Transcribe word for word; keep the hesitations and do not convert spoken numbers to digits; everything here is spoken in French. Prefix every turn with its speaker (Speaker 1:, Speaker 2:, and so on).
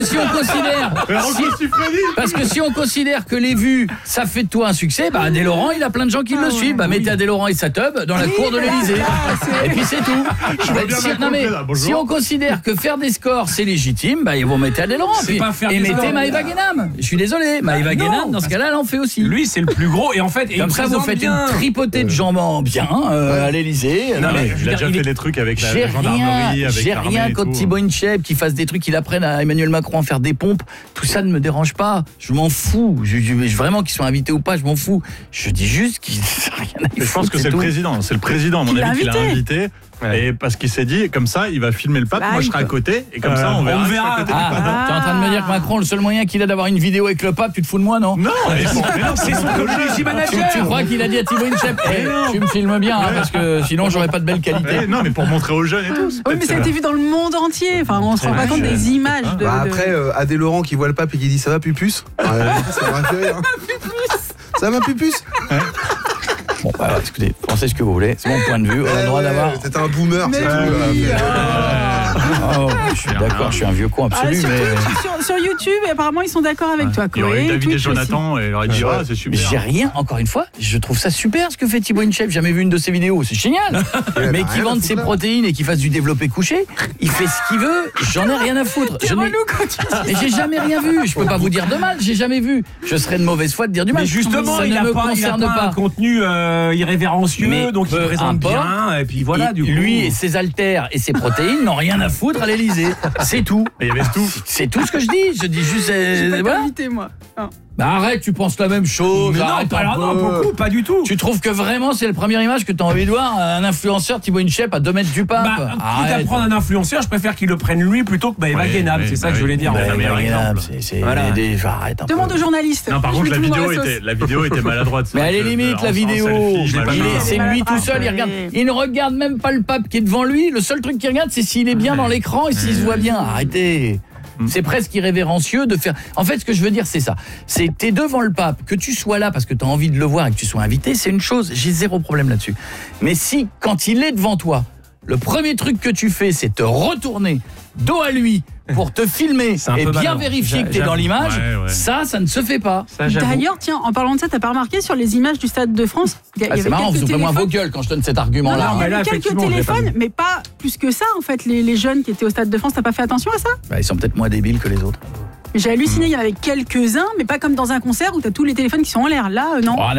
Speaker 1: Si on considère, si, parce que si on considère que les vues, ça fait de toi un succès, bah Adé Laurent, il a plein de gens qui ah, le suivent. Bah mettez Adé Laurent et sa tub dans la oui, cour de l'Élysée. Et puis c'est tout.
Speaker 2: Je
Speaker 1: bah, si, non, mais, si on considère que faire des scores c'est légitime, bah ils vont mettre Adé Laurent. Puis, et mettez Maëva Guénam. Je suis désolé, Maëva Guénam, dans ce cas-là, elle en fait aussi.
Speaker 3: Lui, c'est le plus gros. Et en fait, et
Speaker 1: comme ça, vous faites bien. Une tripotée de jambes bien euh, à l'Élysée.
Speaker 2: Non, mais il a déjà fait des trucs avec la gendarmerie.
Speaker 1: J'ai rien contre Thibaut Inchep qui fasse des trucs, qu'il apprenne à Emmanuel Macron à faire des pompes. Tout ça ne me dérange pas. Je m'en fous. Je, je, je, vraiment qu'ils soient invités ou pas, je m'en fous. Je dis juste qu'ils rien à y
Speaker 2: Je
Speaker 1: foutre,
Speaker 2: pense que c'est, c'est le président. C'est le président, à mon avis, qui l'a invité. Ouais. Et parce qu'il s'est dit, comme ça, il va filmer le pape, bah, moi je serai à côté, et comme euh, ça on verra.
Speaker 3: On verra.
Speaker 2: À côté
Speaker 1: ah,
Speaker 2: du pape.
Speaker 1: Ah, t'es en train de me dire que Macron, le seul moyen qu'il a d'avoir une vidéo avec le pape, tu te fous de moi, non?
Speaker 2: Non, mais bon, mais non
Speaker 3: c'est son community manager.
Speaker 1: Tu, tu crois qu'il a dit à Thibaut Inchep, hey, tu me filmes bien, hein, parce que sinon j'aurais pas de belle qualité.
Speaker 2: Mais non, mais pour montrer aux jeunes et tout.
Speaker 4: Oui, mais ça a été vu dans le monde entier. Enfin, on se rend pas compte des images.
Speaker 5: Ah, de, bah après, euh, Adé Laurent qui voit le pape et qui dit ça va pupus. Ouais, ça m'a fait rire. Ça va pupus.
Speaker 1: Bon, bah, écoutez, pensez ce que vous voulez, c'est mon point de vue, on a le droit d'avoir...
Speaker 5: C'est un boomer, c'est
Speaker 4: oui,
Speaker 5: tout.
Speaker 1: Oh, je suis d'accord, je suis un vieux con absolu,
Speaker 4: ah,
Speaker 1: mais...
Speaker 4: Sur, sur YouTube, apparemment, ils sont d'accord avec ouais. toi, Chloé.
Speaker 2: Il y aurait eu David et Jonathan, et il aurait dit, ah, c'est super.
Speaker 1: Mais j'ai rien, encore une fois, je trouve ça super ce que fait Thibaut Inchep, j'ai jamais vu une de ses vidéos, c'est génial. Mais qui vende ses protéines et qui fasse du développé couché, il fait ce qu'il veut, j'en ai rien à foutre.
Speaker 4: Je
Speaker 1: n'ai... Mais j'ai jamais rien vu, je peux pas vous dire de mal, j'ai jamais vu. Je serais de mauvaise foi de dire du mal.
Speaker 3: Mais justement,
Speaker 1: ça
Speaker 3: il
Speaker 1: ne
Speaker 3: a
Speaker 1: me
Speaker 3: pas,
Speaker 1: concerne
Speaker 3: il a pas, pas un contenu euh, irrévérencieux, mais donc il présente bien, et puis voilà,
Speaker 1: il,
Speaker 3: du coup.
Speaker 1: Lui et ses haltères et ses protéines n'ont rien à foutre à l'Élysée. C'est tout.
Speaker 2: Et il y avait tout.
Speaker 1: C'est tout ce que je dis. Je dis juste.
Speaker 4: Je
Speaker 1: euh,
Speaker 4: pas voilà. invité, moi. Non.
Speaker 1: Bah arrête, tu penses la même chose.
Speaker 3: Mais
Speaker 1: arrête
Speaker 3: non, pas, non, pour le coup, pas du tout.
Speaker 1: Tu trouves que vraiment c'est la première image que tu as envie de voir, un influenceur Thibaut Inchep à deux mètres du pape.
Speaker 3: Bah, quitte à prendre un influenceur, je préfère qu'il le prenne lui plutôt que Maëva Guénam. C'est ça que je voulais dire.
Speaker 2: Maëva Guénam,
Speaker 1: c'est voilà. des... arrête un
Speaker 4: Demande
Speaker 1: peu.
Speaker 4: aux journalistes.
Speaker 2: Non, par contre, la vidéo était, la vidéo était maladroite.
Speaker 1: Mais elle est limite la vidéo. C'est lui tout seul, il regarde. Il ne regarde même pas le pape qui est devant lui. Le seul truc qu'il regarde, c'est s'il est bien dans l'écran et s'il se voit bien. Arrêtez. C'est presque irrévérencieux de faire... En fait, ce que je veux dire, c'est ça. C'est t'es devant le pape, que tu sois là parce que tu as envie de le voir et que tu sois invité, c'est une chose, j'ai zéro problème là-dessus. Mais si, quand il est devant toi, le premier truc que tu fais, c'est te retourner dos à lui pour te filmer et bien malin. vérifier que tu es dans l'image, ouais, ouais. ça, ça ne se fait pas. Ça,
Speaker 4: d'ailleurs, tiens, en parlant de ça, t'as pas remarqué sur les images du Stade de France, il y,
Speaker 1: ah,
Speaker 4: y
Speaker 1: c'est marrant, vous ouvrez moins vos gueules quand je donne cet argument-là.
Speaker 4: Non, non, il y avait quelques téléphones, mais pas plus que ça, en fait, les, les jeunes qui étaient au Stade de France, t'as pas fait attention à ça?
Speaker 1: Bah, ils sont peut-être moins débiles que les autres.
Speaker 4: J'ai halluciné, il y en avait quelques-uns, mais pas comme dans un concert où t'as tous les téléphones qui sont en l'air. Là, euh, non.
Speaker 1: Oh,